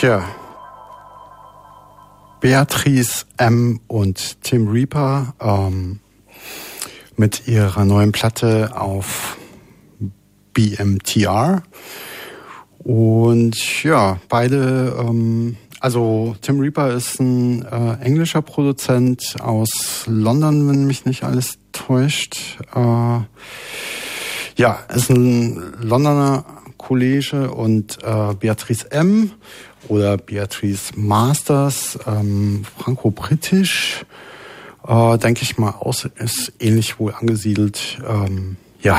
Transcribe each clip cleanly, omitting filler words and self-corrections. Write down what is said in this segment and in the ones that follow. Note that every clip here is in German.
Tja, Beatrice M. und Tim Reaper mit ihrer neuen Platte auf BMTR. Und ja, beide, also Tim Reaper ist ein englischer Produzent aus London, wenn mich nicht alles täuscht. Ja, ist ein Londoner Kollege und Beatrice M. oder Beatrice Masters, franco-britisch, denke ich mal, ist ähnlich wohl angesiedelt. Ja,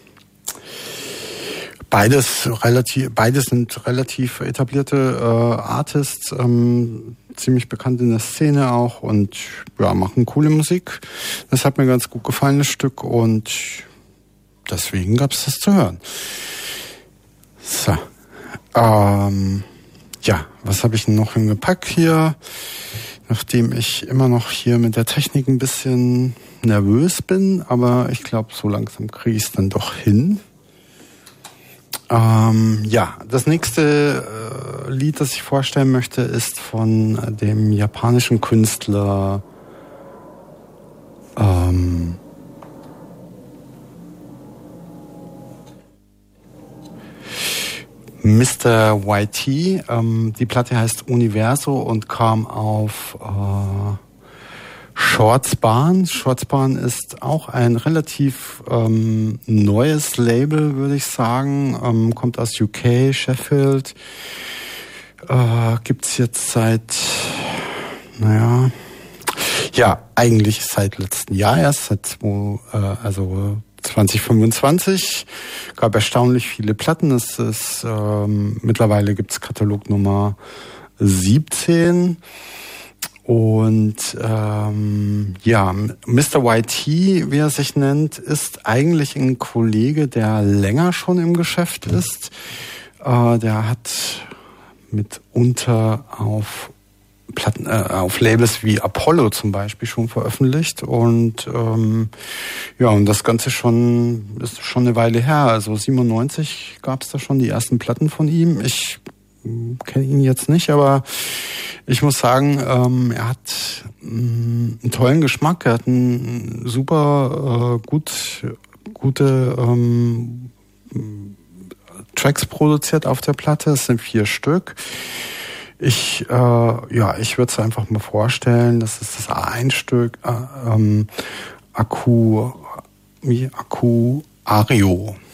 beides sind relativ etablierte Artists, ziemlich bekannt in der Szene auch und ja, machen coole Musik. Das hat mir ganz gut gefallen, das Stück, und deswegen gab es das zu hören. So, ja, was habe ich denn noch im Gepäck hier? Nachdem ich immer noch hier mit der Technik ein bisschen nervös bin, aber ich glaube, so langsam kriege ich es dann doch hin. Ja, das nächste Lied, das ich vorstellen möchte, ist von dem japanischen Künstler Mr. YT. Die Platte heißt Universo und kam auf Shortspan. Shortspan ist auch ein relativ neues Label, würde ich sagen. Kommt aus UK, Sheffield. Gibt's jetzt seit, eigentlich seit letztem Jahr erst, seit 2025. Gab erstaunlich viele Platten. Es ist mittlerweile gibt's Katalog Nummer 17. Und ja, Mr. YT, wie er sich nennt, ist eigentlich ein Kollege, der länger schon im Geschäft ist. Der hat mitunter auf Platten, auf Labels wie Apollo zum Beispiel schon veröffentlicht, und ja, und das Ganze ist schon eine Weile her. Also 97 gab es da schon die ersten Platten von ihm. Ich kenne ihn jetzt nicht, aber ich muss sagen, er hat einen tollen Geschmack. Er hat einen super gute Tracks produziert auf der Platte. Es sind 4 Stück. Ich würde es einfach mal vorstellen. Das ist das A1-Stück, Akku Ario.